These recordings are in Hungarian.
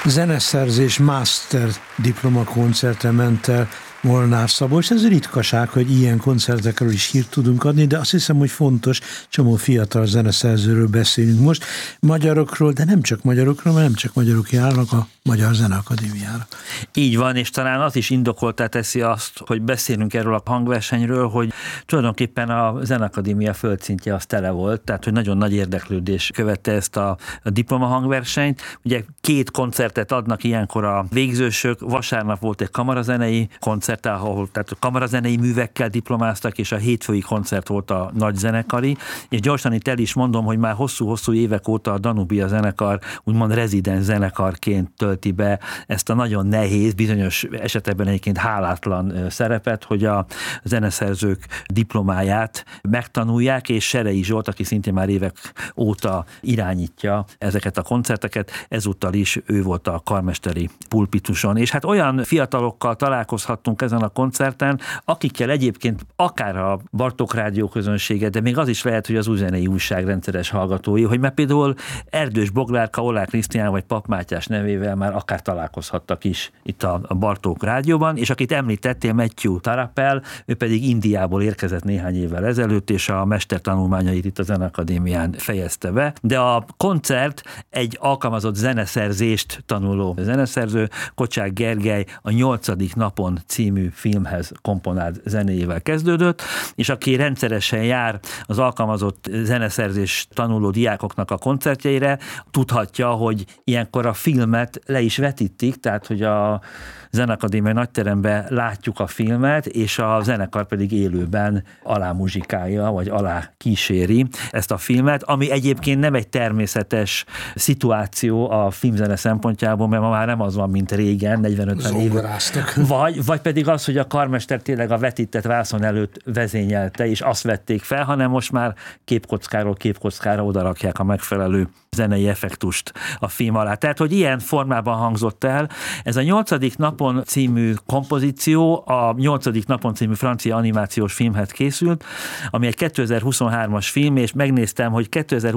zeneszerzés master diplomakoncertre ment el Molnár Szabolcs. Ez ritkaság, hogy ilyen koncertekről is hírt tudunk adni, de azt hiszem, hogy fontos, csomó fiatal zeneszerzőről beszélünk most. Magyarokról, de nem csak magyarokról, mert nem csak magyarok járnak a Magyar Zeneakadémiára. Így van, és talán az is indokoltá teszi azt, hogy beszélünk erről a hangversenyről, hogy tulajdonképpen a Zeneakadémia földszintje az tele volt, tehát hogy nagyon nagy érdeklődés követte ezt a diploma hangversenyt. Ugye 2 koncertet adnak ilyenkor a végzősök, vasárnap volt egy kamarazenei koncert, ahol tehát a kamarazenei művekkel diplomáztak, és a hétfői koncert volt a nagy zenekari, és gyorsan itt el is mondom, hogy már hosszú-hosszú évek óta a Danubia zenekar úgymond rezidens zenekarként tölti be ezt a nagyon nehéz, bizonyos esetekben egyébként hálátlan szerepet, hogy a zeneszerzők diplomáját megtanulják, és Serei Zsolt, aki szintén már évek óta irányítja ezeket a koncerteket, ezúttal is ő volt a karmesteri pulpituson. És hát olyan fiatalokkal találkozhattunk ezen a koncerten, akikkel egyébként akár a Bartók Rádió közönsége, de még az is lehet, hogy az Újzenei Újság rendszeres hallgatói, hogy már például Erdős Boglárka, Ollák Krisztián vagy Pap Mátyás nevével már akár találkozhattak is itt a Bartók Rádióban, és akit említettél, Matthew Tarapel, ő pedig Indiából érkezett néhány évvel ezelőtt, és a mestertanulmányait itt a Zeneakadémián fejezte be, de a koncert egy alkalmazott zeneszerzést tanuló zeneszerző, Kocsák Gergely a 8. napon című filmhez komponált zenéjével kezdődött, és aki rendszeresen jár az alkalmazott zeneszerzés tanuló diákoknak a koncertjeire, tudhatja, hogy ilyenkor a filmet le is vetítik, tehát hogy a Zeneakadémia nagyteremben látjuk a filmet, és a zenekar pedig élőben alámuzsikálja, vagy alá kíséri ezt a filmet, ami egyébként nem egy természetes szituáció a filmzene szempontjából, mert ma már nem az van, mint régen, 40-50 éve. Vagy pedig az, hogy a karmester tényleg a vetített vászon előtt vezényelte, és azt vették fel, hanem most már képkockáról képkockára odarakják a megfelelő zenei effektust a film alá. Tehát, hogy ilyen formában hangzott el. Ez a 8. napon című kompozíció a 8. napon című francia animációs filmhez készült, ami egy 2023-as film, és megnéztem, hogy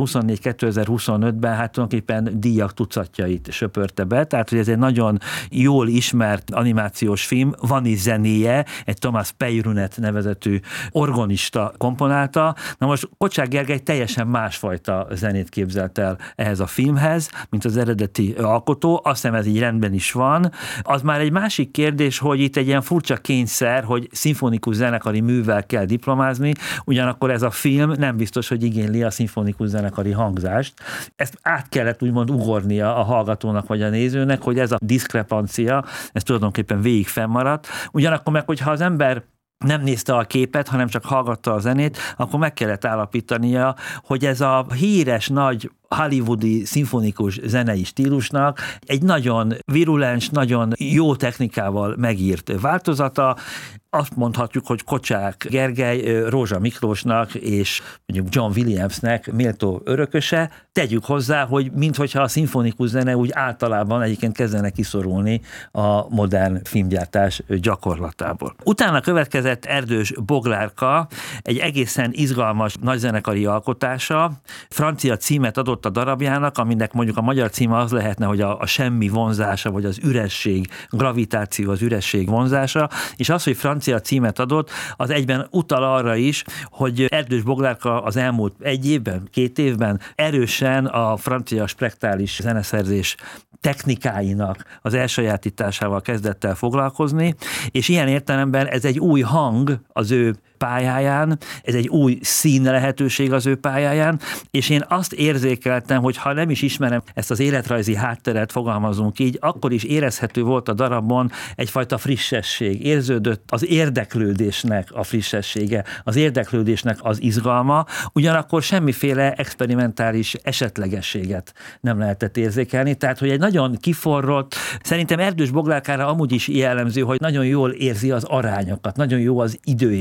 2024-2025-ben hát tulajdonképpen díjak tucatjait söpörte be, tehát, hogy ez egy nagyon jól ismert animációs film, van is zenéje, egy Thomas Peyrunet nevezetű orgonista komponálta. Na most Kocsák Gergely teljesen másfajta zenét képzelt el ehhez a filmhez, mint az eredeti alkotó. Azt hiszem, ez így rendben is van. Az már egy másik kérdés, hogy itt egy ilyen furcsa kényszer, hogy szimfonikus zenekari művel kell diplomázni, ugyanakkor ez a film nem biztos, hogy igényli a szimfonikus zenekari hangzást. Ezt át kellett úgymond ugornia a hallgatónak vagy a nézőnek, hogy ez a diszkrepancia, ez tulajdonképpen végig fennmaradt. Ugyanakkor meg, hogyha az ember nem nézte a képet, hanem csak hallgatta a zenét, akkor meg kellett állapítania, hogy ez a híres nagy hollywoodi szimfonikus zenei stílusnak egy nagyon virulens, nagyon jó technikával megírt változata. Azt mondhatjuk, hogy Kocsák Gergely Rózsa Miklósnak és mondjuk John Williamsnek méltó örököse. Tegyük hozzá, hogy minthogyha a szimfonikus zene úgy általában egyébként kezdene kiszorulni a modern filmgyártás gyakorlatából. Utána következett Erdős Boglárka, egy egészen izgalmas nagyzenekari alkotása. Francia címet adott a darabjának, aminek mondjuk a magyar címe az lehetne, hogy a semmi vonzása, vagy az üresség, gravitáció, az üresség vonzása, és az, hogy francia címet adott, az egyben utal arra is, hogy Erdős Boglárka az elmúlt 1 évben, 2 évben erősen a francia spektális zeneszerzés technikáinak az elsajátításával kezdett el foglalkozni, és ilyen értelemben ez egy új hang az ő pályáján, ez egy új szín lehetőség az ő pályáján, és én azt érzékeltem, hogy ha nem is ismerem ezt az életrajzi hátteret, fogalmazunk így, akkor is érezhető volt a darabon egyfajta frissesség. Érződött az érdeklődésnek a frissessége, az érdeklődésnek az izgalma, ugyanakkor semmiféle experimentális esetlegességet nem lehetett érzékelni, tehát hogy egy nagyon kiforrott, szerintem Erdős Boglárkára amúgy is jellemző, hogy nagyon jól érzi az arányokat, nagyon jó az időérzéke,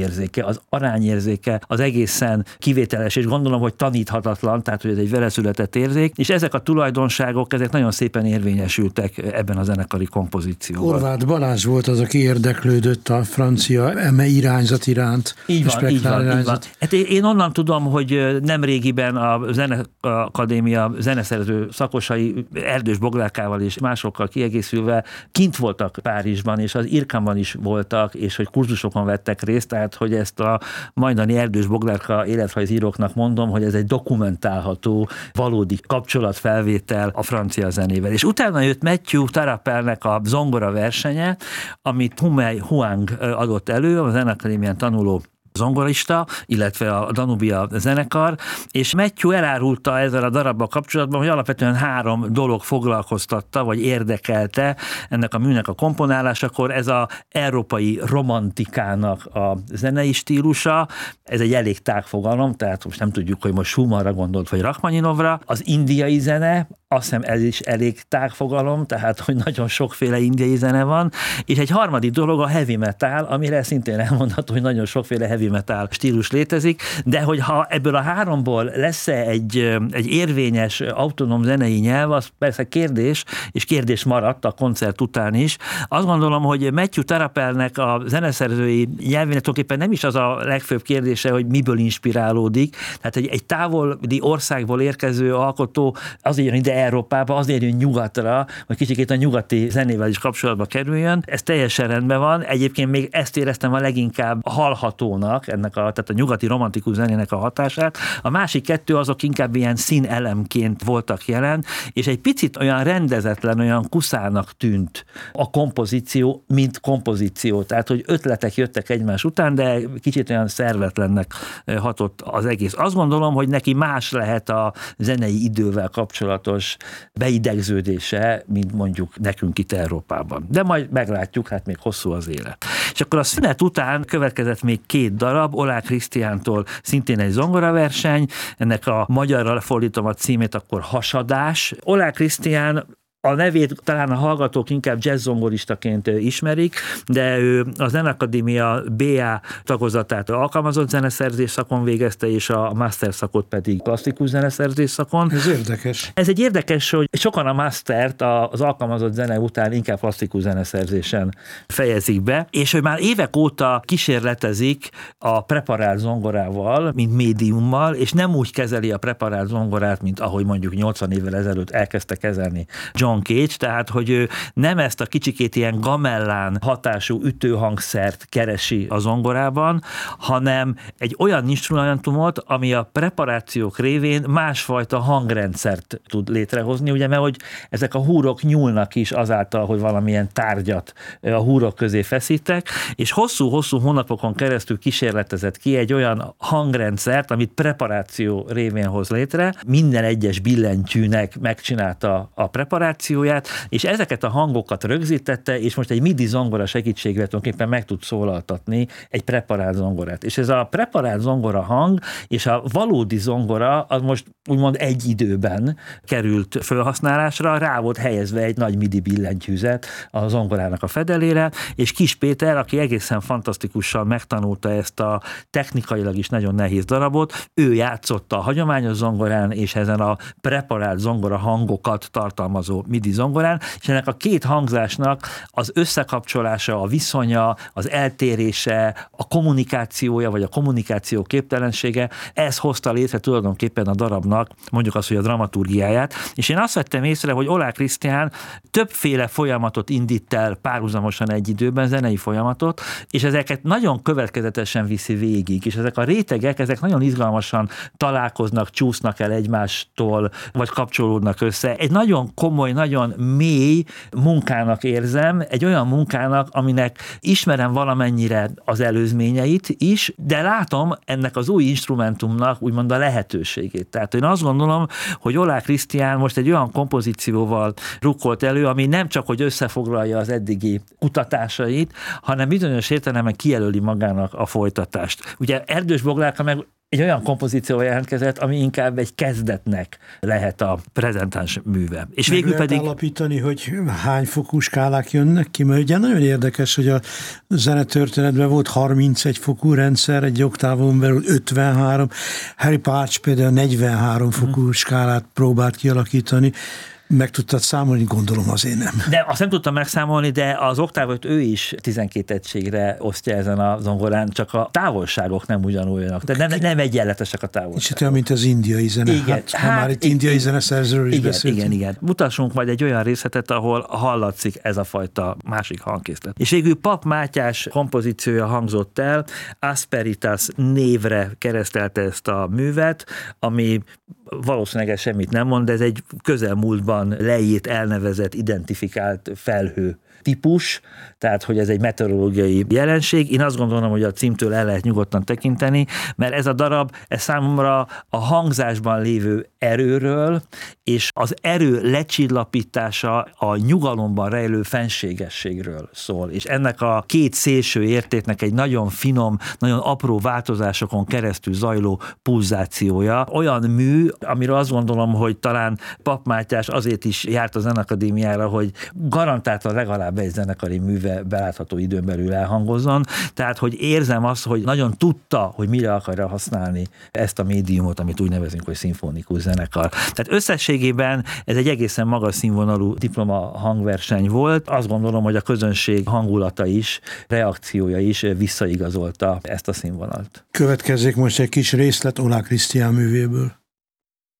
az arányérzéke az egészen kivételes, és gondolom, hogy taníthatatlan, tehát hogy ez egy veleszületett érzék, és ezek a tulajdonságok, ezek nagyon szépen érvényesültek ebben a zenekari kompozícióban. Horváth Balázs volt az, aki érdeklődött a francia eme irányzat iránt. Így van. Hát én onnan tudom, hogy nemrégiben a Zeneakadémia zeneszerző szakosai Erdős Boglárkával és másokkal kiegészülve kint voltak Párizsban, és az IRCAM-ban is voltak, és hogy kurzusokon vettek részt, tehát hogy ezt a majdani Erdős Boglárka életrajzíróknak mondom, hogy ez egy dokumentálható, valódi kapcsolatfelvétel a francia zenével. És utána jött Matthew Tarapelnek a zongora versenye, amit Humei Huang adott elő, a Zeneakadémián tanuló zongorista, illetve a Danubia zenekar, és Matthew elárulta ezzel a darabbal kapcsolatban, hogy alapvetően 3 dolog foglalkoztatta, vagy érdekelte ennek a műnek a komponálásakor. Ez az európai romantikának a zenei stílusa, ez egy elég tág fogalom, tehát most nem tudjuk, hogy most Schumannra gondolt, vagy Rachmaninovra. Az indiai zene, azt hiszem ez is elég tág fogalom, tehát hogy nagyon sokféle indiai zene van, és egy harmadik dolog a heavy metal, amire szintén elmondható, hogy nagyon sokféle heavy metal stílus létezik, de hogyha ebből a 3-ból lesz egy érvényes autonóm zenei nyelv, az persze kérdés, és kérdés maradt a koncert után is. Azt gondolom, hogy Matthew Tarapelnek a zeneszerzői nyelvének tulajdonképpen nem is az a legfőbb kérdése, hogy miből inspirálódik, tehát egy távoli országból érkező alkotó azért jön ide Európába, azért jön nyugatra, hogy kicsikét a nyugati zenével is kapcsolatba kerüljön. Ez teljesen rendben van. Egyébként még ezt éreztem a leginkább hallhatónak, tehát a nyugati romantikus zenének a hatását. A másik 2 azok inkább ilyen színelemként voltak jelen, és egy picit olyan rendezetlen, olyan kuszának tűnt a kompozíció, mint kompozíció. Tehát, hogy ötletek jöttek egymás után, de kicsit olyan szervetlennek hatott az egész. Azt gondolom, hogy neki más lehet a zenei idővel kapcsolatos beidegződése, mint mondjuk nekünk itt Európában. De majd meglátjuk, hát még hosszú az élet. És akkor a szünet után következett még 2 darab, Oláh Krisztiántól szintén egy zongoraverseny, ennek a magyarra fordítom a címét, akkor Hasadás. Oláh Krisztián a nevét talán a hallgatók inkább jazz-zongoristaként ismerik, de ő a Zeneakadémia BA tagozatát alkalmazott zeneszerzés szakon végezte, és a master szakot pedig klasszikus zeneszerzés szakon. Ez érdekes. Ez egy érdekes, hogy sokan a mastert az alkalmazott zene után inkább klasszikus zeneszerzésen fejezik be, és hogy már évek óta kísérletezik a preparált zongorával, mint médiummal, és nem úgy kezeli a preparált zongorát, mint ahogy mondjuk 80 évvel ezelőtt elkezdte kezelni John Cage, tehát hogy ő nem ezt a kicsikét ilyen gamellán hatású ütőhangszert keresi a zongorában, hanem egy olyan instrumentumot, ami a preparációk révén másfajta hangrendszert tud létrehozni, ugye, mert hogy ezek a húrok nyúlnak is azáltal, hogy valamilyen tárgyat a húrok közé feszítek, és hosszú-hosszú hónapokon keresztül kísérletezett ki egy olyan hangrendszert, amit preparáció révén hoz létre, minden egyes billentyűnek megcsinálta a preparációját, és ezeket a hangokat rögzítette, és most egy MIDI zongora segítségével tulajdonképpen meg tud szólaltatni egy preparált zongorát. És ez a preparált zongora hang, és a valódi zongora, az most úgymond egy időben került felhasználásra, rá volt helyezve egy nagy MIDI billentyűzet a zongorának a fedelére, és Kis Péter, aki egészen fantasztikusan megtanulta ezt a technikailag is nagyon nehéz darabot, ő játszotta a hagyományos zongorán, és ezen a preparált zongora hangokat tartalmazó MIDI zongorán, és ennek a 2 hangzásnak az összekapcsolása, a viszonya, az eltérése, a kommunikációja, vagy a kommunikáció képtelensége, ez hozta létre tulajdonképpen a darabnak, mondjuk azt, hogy a dramaturgiáját, és én azt vettem észre, hogy Oláh Krisztián többféle folyamatot indít el párhuzamosan egy időben, zenei folyamatot, és ezeket nagyon következetesen viszi végig, és ezek a rétegek, ezek nagyon izgalmasan találkoznak, csúsznak el egymástól, vagy kapcsolódnak össze. Egy nagyon komoly, nagyon mély munkának érzem, egy olyan munkának, aminek ismerem valamennyire az előzményeit is, de látom ennek az új instrumentumnak úgymond a lehetőségét. Tehát én azt gondolom, hogy Oláh Krisztián most egy olyan kompozícióval rukkolt elő, ami nem csak, hogy összefoglalja az eddigi kutatásait, hanem bizonyos értelemben kijelöli magának a folytatást. Ugye Erdős Boglárka meg egy olyan kompozíció jelentkezett, ami inkább egy kezdetnek lehet a prezentáns műve. És végül lehet pedig állapítani, hogy hány fokú skálák jönnek ki, mert ugye nagyon érdekes, hogy a zenetörténetben volt 31 fokú rendszer, egy oktávon belül 53, Harry Partch például 43 fokú skálát próbált kialakítani. Meg tudtad számolni? Gondolom azért nem. De azt nem tudtam megszámolni, de az oktávot ő is 12 egységre osztja ezen a zongorán, csak a távolságok nem ugyanolyanak. De nem egyenletesek a távolságok. És olyan, mint az indiai zene. Igen. Ha már itt indiai zeneszerzőről is beszéltünk. Igen. Mutassunk majd egy olyan részletet, ahol hallatszik ez a fajta másik hangkészlet. És végül Papp Mátyás kompozíciója hangzott el, Asperitas névre keresztelte ezt a művet, ami valószínűleg semmit nem mond, de ez egy közelmúltban leírt, elnevezett, identifikált felhő típus, tehát hogy ez egy meteorológiai jelenség. Én azt gondolom, hogy a címtől el lehet nyugodtan tekinteni, mert ez a darab, ez számomra a hangzásban lévő erőről, és az erő lecsillapítása a nyugalomban rejlő fenségességről szól. És ennek a két szélső értéknek egy nagyon finom, nagyon apró változásokon keresztül zajló pulzációja. Olyan mű, amiről azt gondolom, hogy talán Papp Mátyás azért is járt a Zenakadémiára, hogy garantáltan legalább egy zenekari műve belátható időn belül elhangozzon. Tehát, hogy érzem azt, hogy nagyon tudta, hogy mire akarja használni ezt a médiumot, amit úgy nevezünk, hogy szimfonikus zenekar. Tehát összességében ez egy egészen magas színvonalú diploma hangverseny volt. Azt gondolom, hogy a közönség hangulata is, reakciója is visszaigazolta ezt a színvonalat. Következzék most egy kis részlet Oláh Krisztián művéből.